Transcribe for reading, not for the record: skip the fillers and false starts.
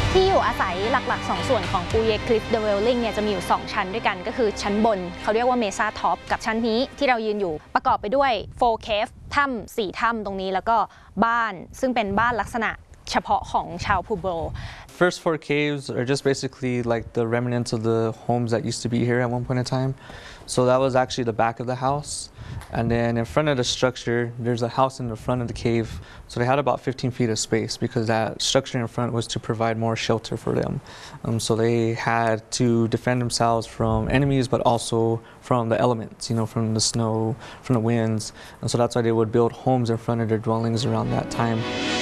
ที่อยู่อาศัยหลักๆ2ส่วนของปูเยคลิฟเดเวลลิงเนี่ยจะมีอยู่2ชั้นด้วยกันก็คือชั้นบนเขาเรียกว่าเมซาท็อปกับชั้นนี้ที่เรายืนอยู่ประกอบไปด้วย4 cave ถ้ำ4ถ้ำตรงนี้แล้วก็บ้านซึ่งเป็นบ้านลักษณะเฉพาะของชาวพูโบ First 4 caves are just basically like the remnants of the homes that used to be here at one point in time. So that was actually the back of the house. And then in front of the structure, there's a house in the front of the cave. So they had about 15 feet of space because that structure in front was to provide more shelter for them. So they had to defend themselves from enemies, but also from the elements, from the snow, from the winds. And so that's why they would build homes in front of their dwellings around that time.